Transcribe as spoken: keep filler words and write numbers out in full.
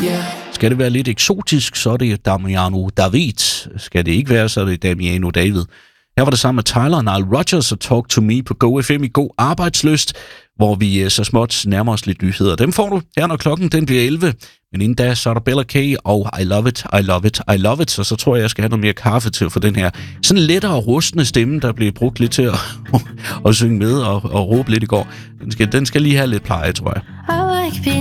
Yeah. Skal det være lidt eksotisk, så er det Damiano David. Skal det ikke være, så er det Damiano David. Her var det sammen med Tyler og Nile Rodgers og Talk to Me på Go F M i God Arbejdsløst, hvor vi så småt nærmer os lidt nyheder. Dem får du her, når klokken den bliver elleve. Men inden da, så er der Bella K og I Love It, I Love It, I Love It. Så så tror jeg, jeg skal have noget mere kaffe til for den her sådan lettere rustne stemme, der bliver brugt lidt til at, at synge med og, og råbe lidt i går. Den skal, den skal lige have lidt pleje, tror jeg.